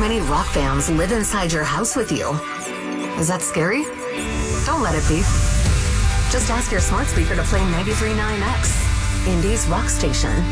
many rock fans live inside your house with you. Is that scary? Don't let it be. Just ask your smart speaker to play 93.9X, Indy's rock station.